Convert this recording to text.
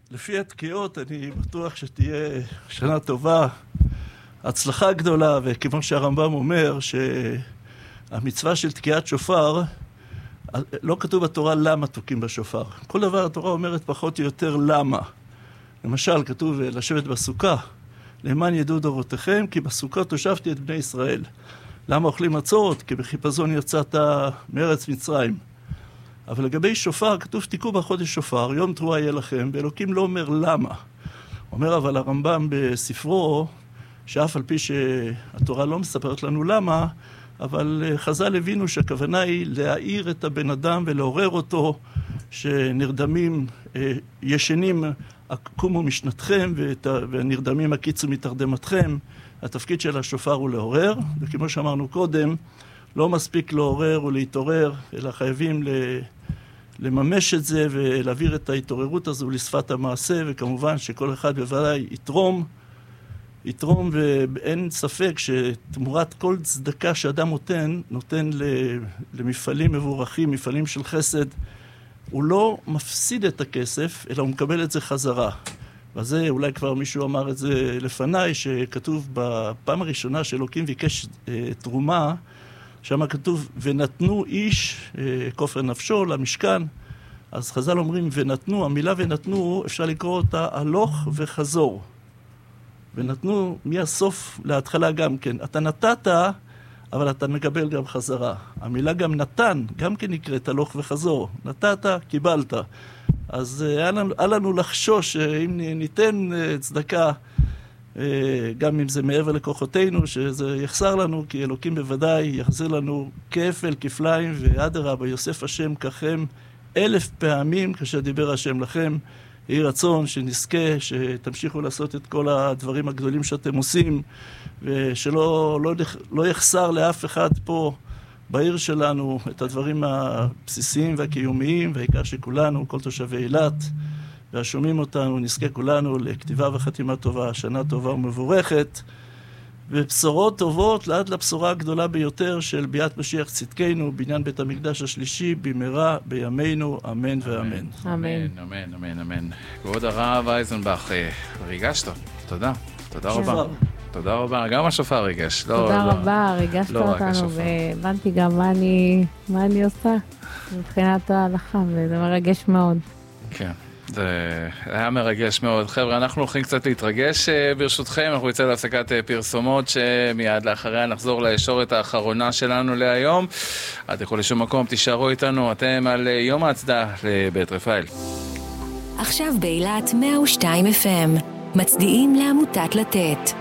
לפי התקיעות אני בטוח שתהיה שנה טובה, הצלחה גדולה, וכמו שהרמב"ם אומר שהמצווה של תקיעת שופר, לא כתוב בתורה למה תוקים בשופר. כל דבר התורה אומרת פחות או יותר למה. למשל כתוב לשבת בסוכה, למען ידעו דורותיכם, כי בסוכה תושבתי את בני ישראל. למה אוכלים מצות? כי בחיפזון יצאת מארץ מצרים. אבל לגבי שופר, כתוב תיקעו בחודש שופר, יום תרועה יהיה לכם, ואלוקים לא אומר למה. אומר אבל הרמב"ם בספרו, שאף על פי שהתורה לא מספרת לנו למה, אבל חז"ל הבינו שהכוונה היא להעיר את הבן אדם ולעורר אותו, שנרדמים, ישנים, קומו משנתכם, ונרדמים הקיצו מתרדמתכם. התפקיד של השופר הוא לעורר, וכמו שאמרנו קודם, לא מספיק לעורר ולהתעורר, אלא חייבים לממש את זה ולהעביר את ההתעוררות הזו לשפת המעשה, וכמובן שכל אחד בוודאי יתרום, ואין ספק שתמורת כל צדקה שאדם נותן למפעלים מבורכים, מפעלים של חסד, הוא לא מפסיד את הכסף, אלא הוא מקבל את זה חזרה. וזה אולי כבר מישהו אמר את זה לפניי, שכתוב בפעם הראשונה שאלוקים ביקש תרומה, שם כתוב ונתנו איש כופר נפשו למשכן. אז חז"ל אומרים ונתנו, המילה ונתנו אפשר לקרוא אותה הלוך וחזור. ונתנו מהסוף להתחלה גם כן. אתה נתת, אבל אתה מקבל גם חזרה. המילה גם נתן, גם כן נקראת הלוך וחזור. נתת, קיבלת. אז היה לנו לחשוש שאם ניתן צדקה, גם אם זה מעבר לכוחותינו, שזה יחסר לנו, כי אלוקים בוודאי יחזיר לנו כפל, כפליים, ואדרבה, יוסף השם ככם 1000 פעמים, כאשר דיבר השם לכם. יהי רצון שנזכה, שתמשיכו לעשות את כל הדברים הגדולים שאתם עושים, ושלא לא יחסר לאף אחד פה בעיר שלנו את הדברים הבסיסיים והקיומיים, והעיקר שכולנו, כל תושבי אילת, והשומעים אותנו, נזכה כולנו לכתיבה וחתימה טובה, שנה טובה ומבורכת, ובשורות טובות לעד לבשורה הגדולה ביותר של ביאת משיח צדקנו, בניין בית המקדש השלישי, במהרה בימינו, אמן ואמן. אמן, אמן, אמן, אמן. כבוד הרב אייזנבך, ריגשת, תודה, תודה רבה. תודה רבה, גם השופר ריגש. תודה רבה, ריגשת אותנו, והבנתי גם מה אני עושה מבחינת ההלכה, וזה מרגש מאוד. כן. זה היה מרגש מאוד. חבר'ה, אנחנו הולכים קצת להתרגש ברשותכם, אנחנו יצא להפסקת פרסומות שמיד לאחריה נחזור לישורת האחרונה שלנו להיום. עד לכל לשום מקום, תישארו איתנו, אתם על יום ההצדעה לבית רפאל. עכשיו באילת 102 FM, מצדיעים לעמותת לתת.